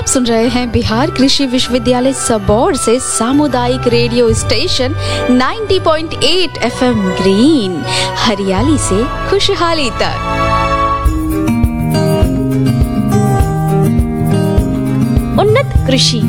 आप सुन रहे हैं बिहार कृषि विश्वविद्यालय सबौर से सामुदायिक रेडियो स्टेशन 90.8 FM ग्रीन, हरियाली से खुशहाली तक। उन्नत कृषि।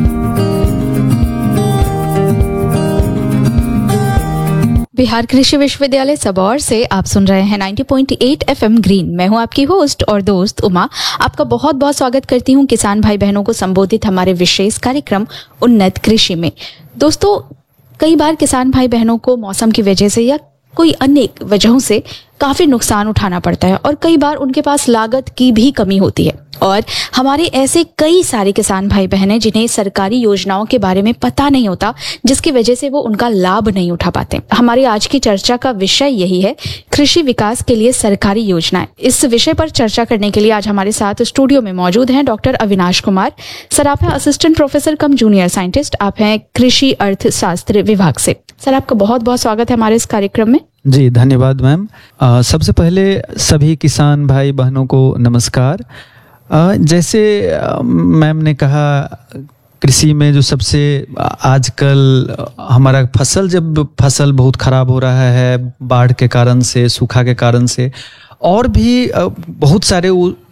बिहार कृषि विश्वविद्यालय सबौर से आप सुन रहे हैं 90.8 FM ग्रीन। मैं हूं आपकी होस्ट और दोस्त उमा। आपका बहुत बहुत स्वागत करती हूं किसान भाई बहनों को संबोधित हमारे विशेष कार्यक्रम उन्नत कृषि में। दोस्तों, कई बार किसान भाई बहनों को मौसम की वजह से या कोई अन्य वजहों से काफी नुकसान उठाना पड़ता है और कई बार उनके पास लागत की भी कमी होती है। और हमारे ऐसे कई सारे किसान भाई बहन हैं जिन्हें सरकारी योजनाओं के बारे में पता नहीं होता, जिसकी वजह से वो उनका लाभ नहीं उठा पाते। हमारी आज की चर्चा का विषय यही है, कृषि विकास के लिए सरकारी योजनाएं। इस विषय पर चर्चा करने के लिए आज हमारे साथ स्टूडियो में मौजूद हैं डॉक्टर अविनाश कुमार। सर, आप हैं असिस्टेंट प्रोफेसर कम जूनियर साइंटिस्ट, आप हैं कृषि अर्थशास्त्र विभाग से। सर, आपका बहुत बहुत स्वागत है हमारे इस कार्यक्रम में। जी धन्यवाद मैम। सबसे पहले सभी किसान भाई बहनों को नमस्कार। जैसे मैम ने कहा, कृषि में जो सबसे आजकल हमारा जब फसल बहुत खराब हो रहा है बाढ़ के कारण से, सूखा के कारण से, और भी बहुत सारे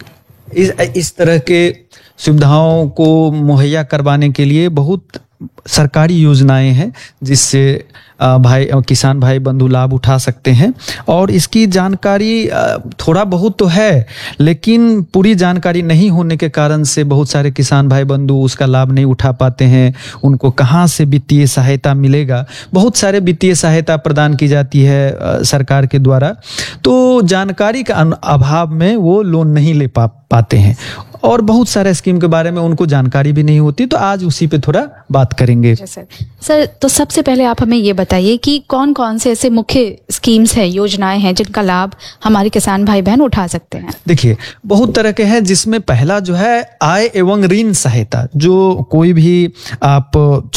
इस तरह के सुविधाओं को मुहैया करवाने के लिए बहुत सरकारी योजनाएं हैं जिससे किसान भाई बंधु लाभ उठा सकते हैं। और इसकी जानकारी थोड़ा बहुत तो है, लेकिन पूरी जानकारी नहीं होने के कारण से बहुत सारे किसान भाई बंधु उसका लाभ नहीं उठा पाते हैं। उनको कहाँ से वित्तीय सहायता मिलेगा? बहुत सारे वित्तीय सहायता प्रदान की जाती है सरकार के द्वारा, तो जानकारी का अभाव में वो लोन नहीं ले पाते हैं और बहुत सारे स्कीम के बारे में उनको जानकारी भी नहीं होती। तो आज उसी पे थोड़ा बात करेंगे। सर, तो सबसे पहले आप हमें ये बताइए कि कौन कौन से ऐसे मुख्य स्कीम्स हैं, योजनाएं हैं जिनका लाभ हमारे किसान भाई बहन उठा सकते हैं? देखिए, बहुत तरह के हैं, जिसमें पहला जो है आय एवं ऋण सहायता। जो कोई भी आप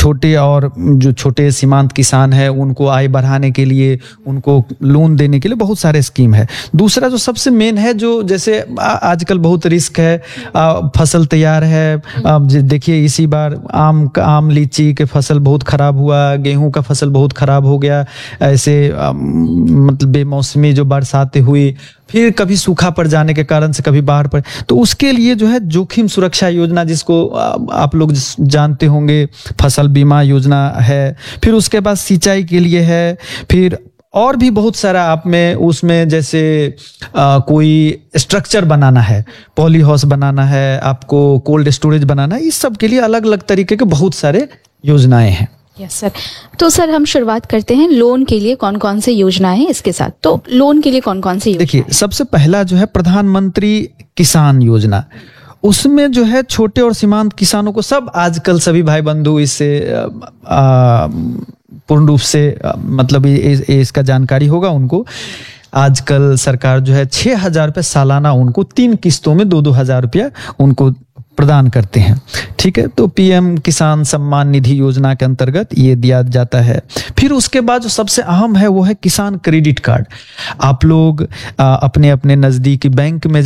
जो छोटे सीमांत किसान है उनको आय बढ़ाने के लिए, उनको लोन देने के लिए बहुत सारे स्कीम है। दूसरा जो सबसे मेन है, जो जैसे आजकल बहुत रिस्क है, फसल तैयार है, देखिए इसी बार आम लीची के फसल बहुत खराब हुआ, गेहूं का फसल बहुत खराब हो गया, ऐसे मतलब बेमौसमी जो बरसातें हुई, फिर कभी सूखा पड़ जाने के कारण से कभी बाढ़ पड़, तो उसके लिए जो है जोखिम सुरक्षा योजना, जिसको आप लोग जानते होंगे, फसल बीमा योजना है। फिर उसके बाद सिंचाई के लिए है, फिर और भी बहुत सारा आप में उसमें जैसे कोई स्ट्रक्चर बनाना है, पॉली हाउस बनाना है, आपको कोल्ड स्टोरेज बनाना है, इस सब के लिए अलग अलग तरीके के बहुत सारे योजनाएं हैं। Yes sir. तो सर, हम शुरुआत करते हैं लोन के लिए कौन कौन से योजनाएं हैं इसके साथ। तो लोन के लिए कौन कौन से योजना? देखिए, सबसे पहला जो है प्रधानमंत्री किसान योजना। उसमें जो है छोटे और सीमांत किसानों को सब आजकल सभी भाई बंधु इससे पूर्ण रूप से मतलब इसका जानकारी होगा उनको। आजकल सरकार जो है 6,000 रुपये सालाना उनको 3 किस्तों में 2-2 हजार रुपया उनको प्रदान करते हैं। ठीक है, तो पीएम किसान सम्मान निधि योजना के अंतर्गत ये दिया जाता है। फिर उसके बाद जो सबसे अहम है वो है किसान क्रेडिट कार्ड। आप लोग अपने अपने नजदीकी बैंक में